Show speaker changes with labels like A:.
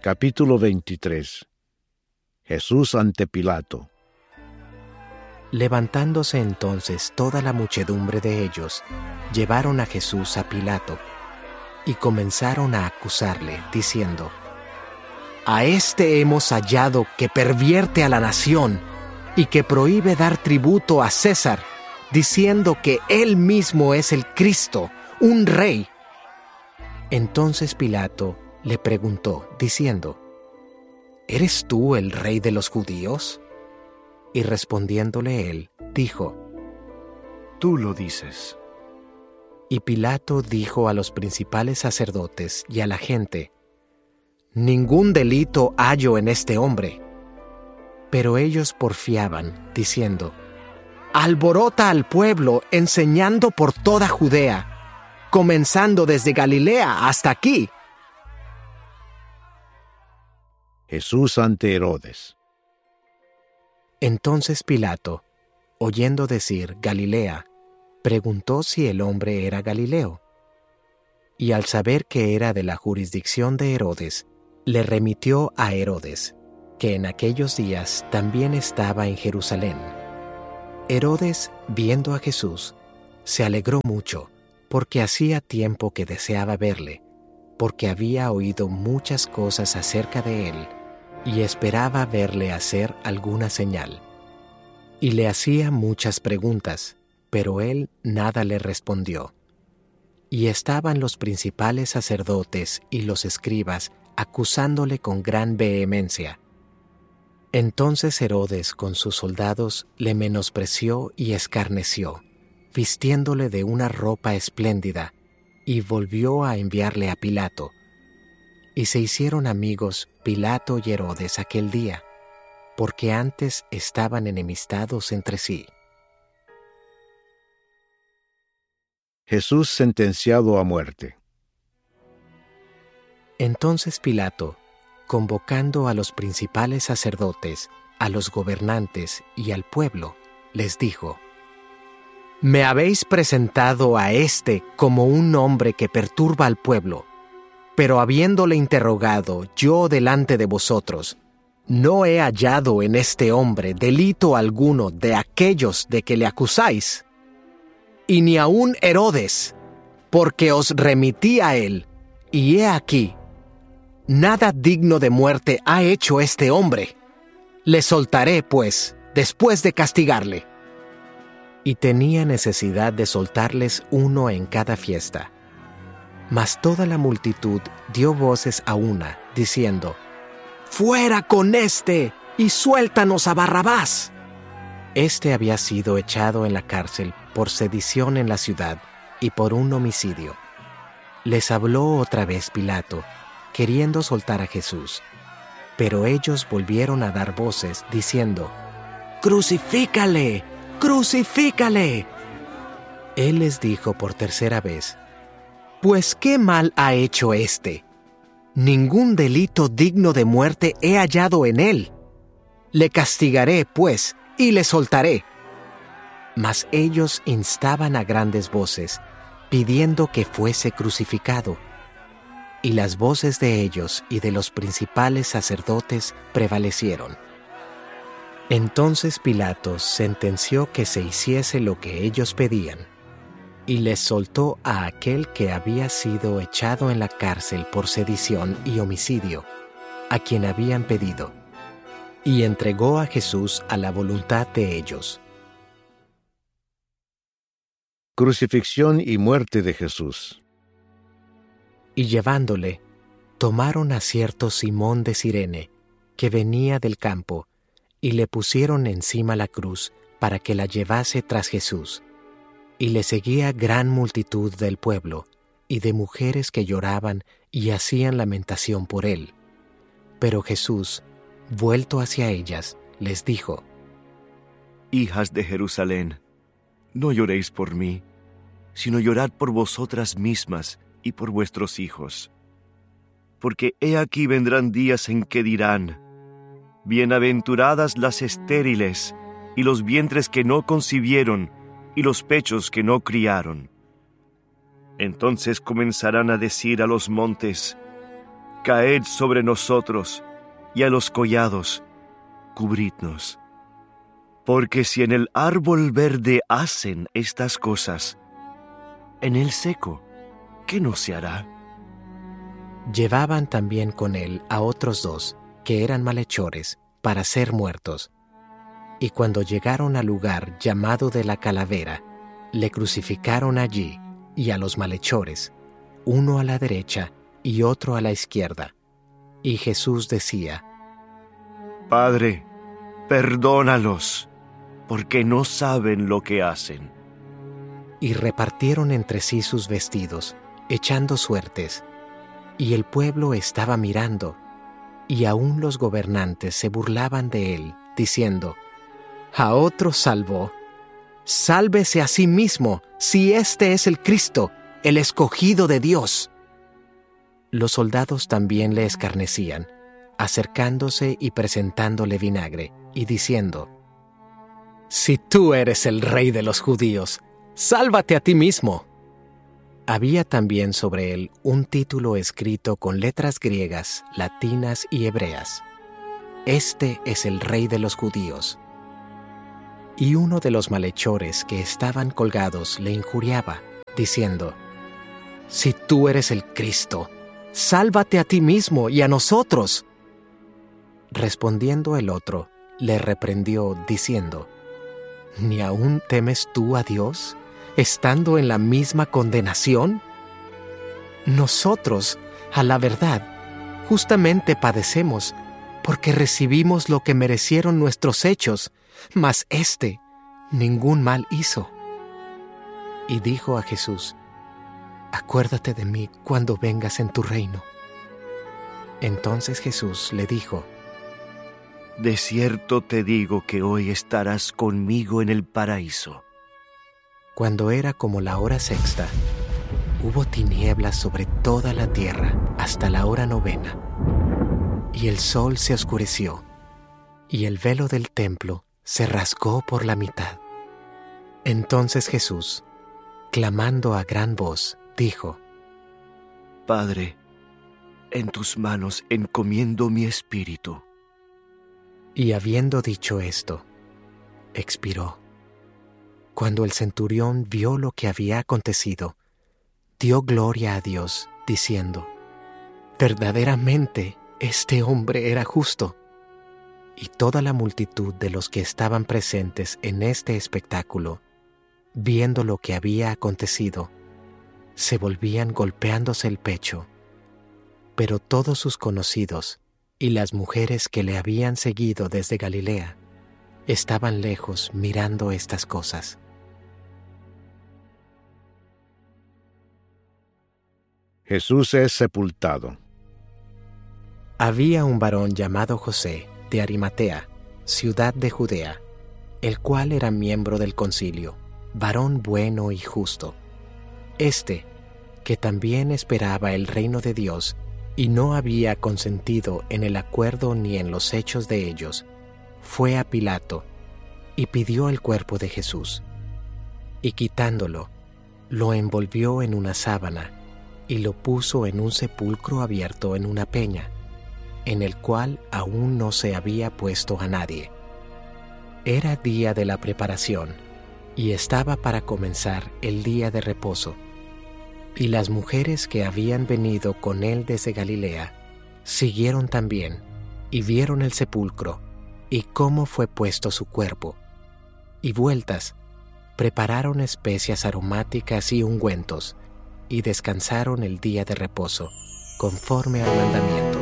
A: Capítulo 23. Jesús ante Pilato.
B: Levantándose entonces toda la muchedumbre de ellos, llevaron a Jesús a Pilato, y comenzaron a acusarle, diciendo: «A éste hemos hallado que pervierte a la nación, y que prohíbe dar tributo a César, diciendo que él mismo es el Cristo, un rey». Entonces Pilato le preguntó, diciendo: «¿Eres tú el rey de los judíos?». Y respondiéndole él, dijo:
C: «Tú lo dices».
B: Y Pilato dijo a los principales sacerdotes y a la gente: «Ningún delito hallo en este hombre». Pero ellos porfiaban, diciendo: «Alborota al pueblo, enseñando por toda Judea, comenzando desde Galilea hasta aquí».
A: Jesús ante Herodes.
B: Entonces Pilato, oyendo decir Galilea, preguntó si el hombre era Galileo. Y al saber que era de la jurisdicción de Herodes, le remitió a Herodes, que en aquellos días también estaba en Jerusalén. Herodes, viendo a Jesús, se alegró mucho, porque hacía tiempo que deseaba verle, porque había oído muchas cosas acerca de él, y esperaba verle hacer alguna señal. Y le hacía muchas preguntas, pero él nada le respondió. Y estaban los principales sacerdotes y los escribas acusándole con gran vehemencia. Entonces Herodes con sus soldados le menospreció y escarneció, vistiéndole de una ropa espléndida, y volvió a enviarle a Pilato. Y se hicieron amigos Pilato y Herodes aquel día, porque antes estaban enemistados entre sí.
A: Jesús sentenciado a muerte.
B: Entonces Pilato, convocando a los principales sacerdotes, a los gobernantes y al pueblo, les dijo: «Me habéis presentado a éste como un hombre que perturba al pueblo, pero habiéndole interrogado yo delante de vosotros, no he hallado en este hombre delito alguno de aquellos de que le acusáis, y ni aun Herodes, porque os remití a él, y he aquí, nada digno de muerte ha hecho este hombre. Le soltaré, pues, después de castigarle». Y tenía necesidad de soltarles uno en cada fiesta. Mas toda la multitud dio voces a una, diciendo: «¡Fuera con éste, y suéltanos a Barrabás!». Este había sido echado en la cárcel por sedición en la ciudad y por un homicidio. Les habló otra vez Pilato, queriendo soltar a Jesús. Pero ellos volvieron a dar voces, diciendo: «¡Crucifícale! ¡Crucifícale!». Él les dijo por tercera vez: «Pues qué mal ha hecho éste. Ningún delito digno de muerte he hallado en él. Le castigaré, pues, y le soltaré». Mas ellos instaban a grandes voces, pidiendo que fuese crucificado. Y las voces de ellos y de los principales sacerdotes prevalecieron. Entonces Pilato sentenció que se hiciese lo que ellos pedían, y les soltó a aquel que había sido echado en la cárcel por sedición y homicidio, a quien habían pedido, y entregó a Jesús a la voluntad de ellos.
A: Crucifixión y muerte de Jesús.
B: Y llevándole, tomaron a cierto Simón de Cirene, que venía del campo, y le pusieron encima la cruz para que la llevase tras Jesús. Y le seguía gran multitud del pueblo, y de mujeres que lloraban y hacían lamentación por él. Pero Jesús, vuelto hacia ellas, les dijo:
C: «Hijas de Jerusalén, no lloréis por mí, sino llorad por vosotras mismas y por vuestros hijos. Porque he aquí vendrán días en que dirán: bienaventuradas las estériles, y los vientres que no concibieron, y los pechos que no criaron. Entonces comenzarán a decir a los montes: caed sobre nosotros, y a los collados, cubridnos. Porque si en el árbol verde hacen estas cosas, en el seco, ¿qué no se hará?
B: Llevaban también con él a otros 2, que eran malhechores, para ser muertos. Y cuando llegaron al lugar llamado de la Calavera, le crucificaron allí, y a los malhechores, uno a la derecha y otro a la izquierda. Y Jesús decía:
C: Padre, perdónalos, porque no saben lo que hacen.
B: Y repartieron entre sí sus vestidos, echando suertes. Y el pueblo estaba mirando, y aún los gobernantes se burlaban de él, diciendo: A otro salvó. Sálvese a sí mismo, si este es el Cristo, el escogido de Dios. Los soldados también le escarnecían, acercándose y presentándole vinagre, y diciendo: Si tú eres el rey de los judíos, sálvate a ti mismo. Había también sobre él un título escrito con letras griegas, latinas y hebreas: Este es el rey de los judíos. Y uno de los malhechores que estaban colgados le injuriaba, diciendo: Si tú eres el Cristo, sálvate a ti mismo y a nosotros. Respondiendo el otro, le reprendió, diciendo: ¿Ni aún temes tú a Dios, estando en la misma condenación? Nosotros, a la verdad, justamente padecemos, porque recibimos lo que merecieron nuestros hechos, mas éste ningún mal hizo. Y dijo a Jesús: Acuérdate de mí cuando vengas en tu reino. Entonces Jesús le dijo:
C: De cierto te digo que hoy estarás conmigo en el paraíso.
B: Cuando era como la hora sexta, hubo tinieblas sobre toda la tierra hasta la hora 9, y el sol se oscureció, y el velo del templo se rasgó por la mitad. Entonces Jesús, clamando a gran voz, dijo:
C: Padre, en tus manos encomiendo mi espíritu.
B: Y habiendo dicho esto, expiró. Cuando el centurión vio lo que había acontecido, dio gloria a Dios, diciendo: Verdaderamente, este hombre era justo. Y toda la multitud de los que estaban presentes en este espectáculo, viendo lo que había acontecido, se volvían golpeándose el pecho. Pero todos sus conocidos y las mujeres que le habían seguido desde Galilea estaban lejos mirando estas cosas.
A: Jesús es sepultado.
B: Había un varón llamado José, de Arimatea, ciudad de Judea, el cual era miembro del concilio, varón bueno y justo. Este, que también esperaba el reino de Dios, y no había consentido en el acuerdo ni en los hechos de ellos, fue a Pilato, y pidió el cuerpo de Jesús. Y quitándolo, lo envolvió en una sábana, y lo puso en un sepulcro abierto en una peña, en el cual aún no se había puesto a nadie. Era día de la preparación, y estaba para comenzar el día de reposo. Y las mujeres que habían venido con él desde Galilea siguieron también, y vieron el sepulcro, y cómo fue puesto su cuerpo. Y vueltas, prepararon especias aromáticas y ungüentos, y descansaron el día de reposo, conforme al mandamiento.